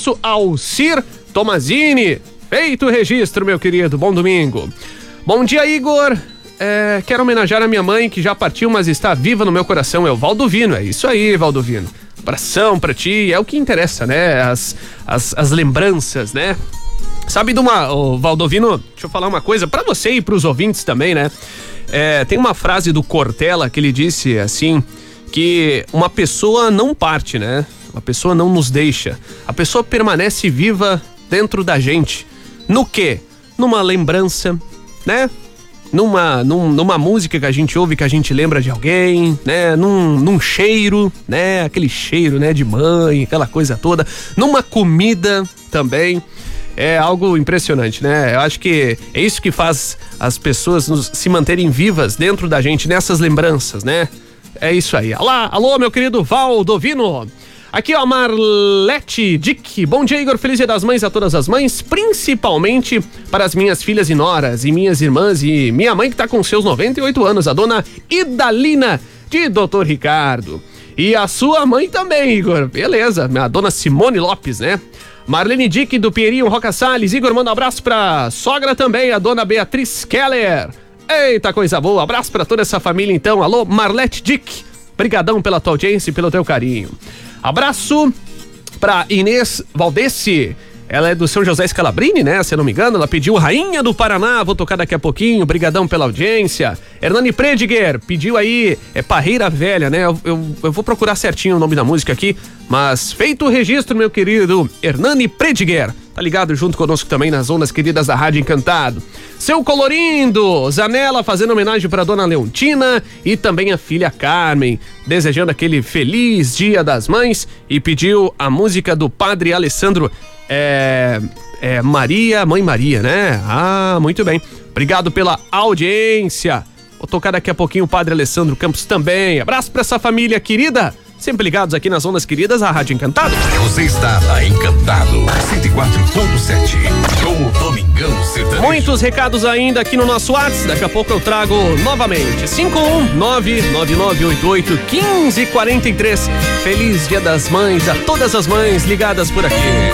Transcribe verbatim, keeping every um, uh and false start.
abraço ao Cir Tomazini. Feito o registro, meu querido. Bom domingo. Bom dia, Igor. É, quero homenagear a minha mãe, que já partiu, mas está viva no meu coração. É o Valdovino. É isso aí, Valdovino. Abração pra ti. É o que interessa, né? As, as, as lembranças, né? Sabe de uma... Ô, Valdovino, deixa eu falar uma coisa pra você e pros ouvintes também, né? É, tem uma frase do Cortella que ele disse assim, que uma pessoa não parte, né? Uma pessoa não nos deixa. A pessoa permanece viva dentro da gente. No quê? Numa lembrança, né? Numa, num, numa música que a gente ouve, que a gente lembra de alguém, né? Num, num cheiro, né? Aquele cheiro, né? De mãe, aquela coisa toda. Numa comida também. É algo impressionante, né? Eu acho que é isso que faz as pessoas nos, se manterem vivas dentro da gente, nessas lembranças, né? É isso aí. Alá, alô, meu querido Valdovino. Aqui, ó, Marlete Dick. Bom dia, Igor. Feliz Dia das Mães a todas as mães, principalmente para as minhas filhas e noras e minhas irmãs e minha mãe que tá com seus noventa e oito anos, a dona Idalina de doutor Ricardo. E a sua mãe também, Igor. Beleza, a dona Simone Lopes, né? Marlene Dick do Pinheirinho Roca Salles. Igor, manda um abraço pra sogra também, a dona Beatriz Keller. Eita, coisa boa. Abraço pra toda essa família, então. Alô, Marlete Dick. Brigadão pela tua audiência e pelo teu carinho. Abraço pra Inês Valdeci. Ela é do São José Scalabrini, né? Se eu não me engano, ela pediu Rainha do Paraná, vou tocar daqui a pouquinho. Brigadão pela audiência. Hernani Prediger pediu aí, é Parreira Velha, né? Eu, eu, eu vou procurar certinho o nome da música aqui, mas feito o registro, meu querido Hernani Prediger. Tá ligado junto conosco também nas ondas queridas da Rádio Encantado. Seu Colorindo, Zanella fazendo homenagem pra dona Leontina e também a filha Carmen, desejando aquele feliz Dia das Mães, e pediu a música do Padre Alessandro, é, é Maria, Mãe Maria, né? Ah, muito bem. Obrigado pela audiência. Vou tocar daqui a pouquinho o Padre Alessandro Campos também. Abraço pra essa família querida. Sempre ligados aqui nas ondas queridas, a Rádio Encantado. Você está na Encantado cento e quatro ponto sete, com o Domingão Sertanejo. Muitos recados ainda aqui no nosso WhatsApp. Daqui a pouco eu trago novamente. cinco um nove nove nove oito oito um cinco quatro três. Feliz Dia das Mães a todas as mães ligadas por aqui.